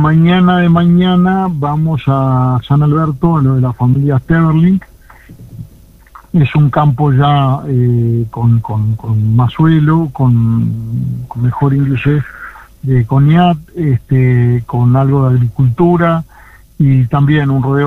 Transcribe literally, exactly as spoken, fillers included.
mañana de mañana vamos a San Alberto, a lo de la familia Sterling. Es un campo ya eh, con, con, con más suelo, con, con mejor índice de coñac, este, con algo de agricultura y también un rodeo